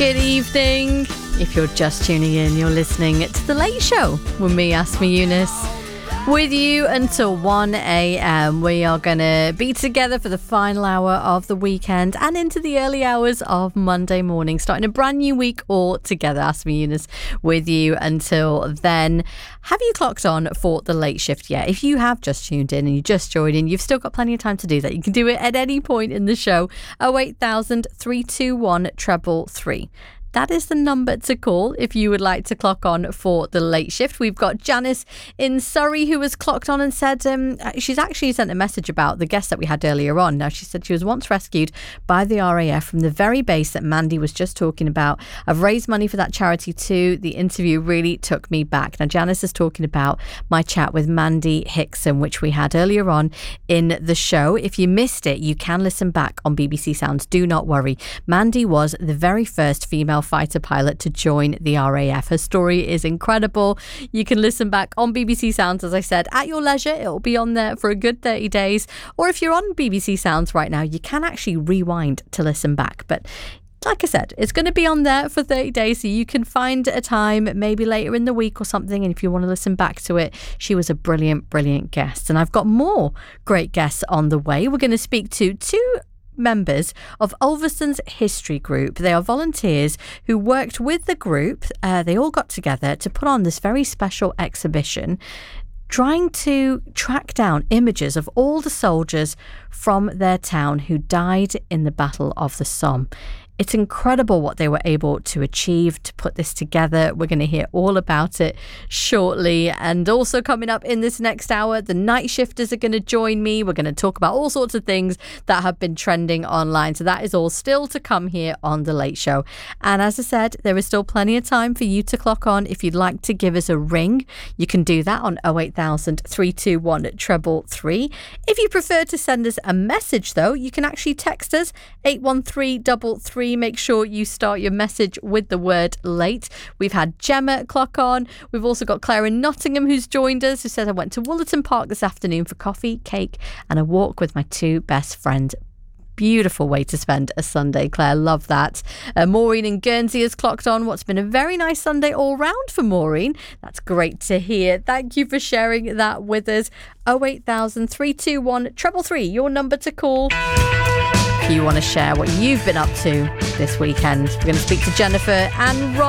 Good evening. If you're just tuning in, you're listening to The Late Show with me, Asma Yunus. With you until 1 a.m. We are going to be together for the final hour of the weekend and into the early hours of Monday morning, starting a brand new week all together. Asma Yunus with you until then. Have you clocked on for the late shift yet? If you have just tuned in and you just joined in, you've still got plenty of time to do that. You can do it at any point in the show. 08000 321 333. That is the number to call if you would like to clock on for the late shift. We've got Janice in Surrey who has clocked on and said she's actually sent a message about the guest that we had earlier on. Now, she said she was once rescued by the RAF from the very base that Mandy was just talking about. I've raised money for that charity too. The interview really took me back. Now, Janice is talking about my chat with Mandy Hickson, which we had earlier on in the show. If you missed it, you can listen back on BBC Sounds. Do not worry. Mandy was the very first female fighter pilot to join the RAF. Her story is incredible. You can listen back on BBC Sounds, as I said, at your leisure. It'll be on there for a good 30 days. Or if you're on BBC Sounds right now, you can actually rewind to listen back. But like I said, it's going to be on there for 30 days, so you can find a time, maybe later in the week or something, and if you want to listen back to it, she was a brilliant, brilliant guest. And I've got more great guests on the way. We're going to speak to two members of Ulverston's History Group. They are volunteers who worked with the group. They all got together to put on this very special exhibition, trying to track down images of all the soldiers from their town who died in the Battle of the Somme. It's incredible what they were able to achieve to put this together. We're going to hear all about it shortly. And also coming up in this next hour, the night shifters are going to join me. We're going to talk about all sorts of things that have been trending online. So that is all still to come here on The Late Show. And as I said, there is still plenty of time for you to clock on. If you'd like to give us a ring, you can do that on 08000 321 333. If you prefer to send us a message, though, you can actually text us 81333. Make sure you start your message with the word late. We've had Gemma clock on. We've also got Claire in Nottingham who's joined us, who said, I went to Woollerton Park this afternoon for coffee, cake and a walk with my two best friends. Beautiful way to spend a Sunday, Claire. Love that. Maureen in Guernsey has clocked on. What's been a very nice Sunday all round for Maureen. That's great to hear. Thank you for sharing that with us. 08000 321 333, your number to call. If you want to share what you've been up to this weekend. We're going to speak to Jennifer and Rob.